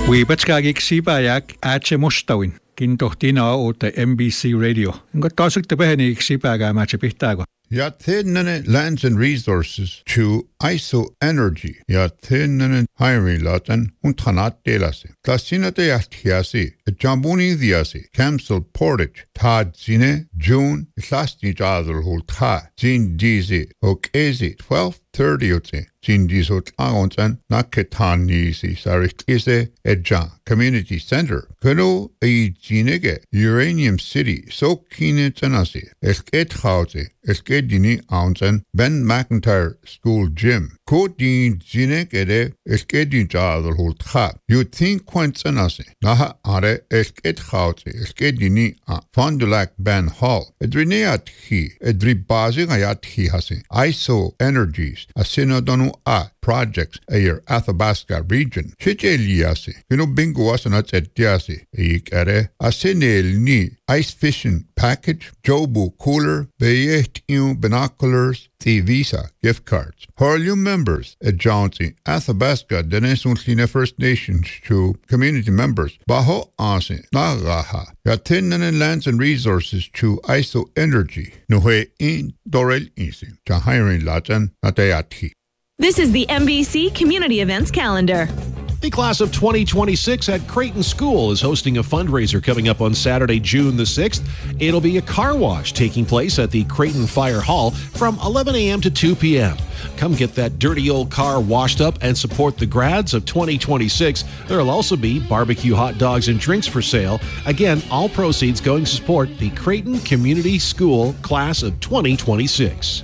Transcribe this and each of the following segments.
Wiipatskaagik sipayak aache mustawin kintohtina uute NBC Radio. Inko taasukta peheniik sipaga maache pihtaago. Ja thinne lands and resources to ISO energy. Ja thinne hiring laten unthanat delase. Tasina te yathiasi, jambuni diasi, Camsel Portage, Tad zine, June, Slasti jadel hulta, Zin dizi, okezi, 12:30 Zin dizot agonsan, Naketanisi, Sarikise, Edja, Community Center. Kano e zinege, Uranium City, so kine tanasi, esket hauze, esket dini aunsan, Ben McIntyre School Gym. Ko din zinegede, esket din jadel hulta. You think quentanasi, naha are esket hauze, esket dini a Fond du Lac Ben Hall. Edrineat hi, edribazi gayat hi hasi, ISO Energies, a sinodonu a projects a your Athabasca region. Chicheliasi, binguasanat etiasi, ikare, a sinel ni, ice fishing package, Jobu cooler, bayet binoculars, Visa gift cards. For you members at Johnson, Athabasca, Denesuntlina First Nations to community members, Baho Ansi, Nagaha, Yatinan lands and resources to ISO energy, Nuhe in Dorel Isi, Jahirin Latan, Natayati. This is the NBC Community Events Calendar. The class of 2026 at Creighton School is hosting a fundraiser coming up on Saturday, June the 6th. It'll be a car wash taking place at the Creighton Fire Hall from 11 a.m. to 2 p.m. Come get that dirty old car washed up and support the grads of 2026. There'll also be barbecue hot dogs and drinks for sale. Again, all proceeds going to support the Creighton Community School class of 2026.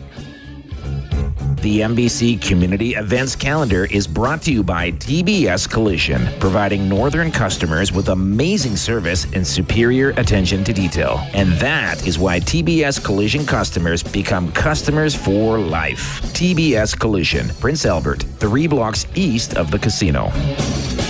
The NBC Community Events Calendar is brought to you by TBS Collision, providing Northern customers with amazing service and superior attention to detail. And that is why TBS Collision customers become customers for life. TBS Collision, Prince Albert, 3 blocks east of the casino.